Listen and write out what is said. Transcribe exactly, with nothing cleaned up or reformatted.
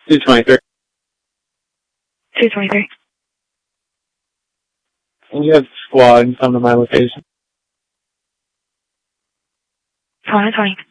two twenty-three. two twenty-three. And you have squad come to my location. twenty twenty.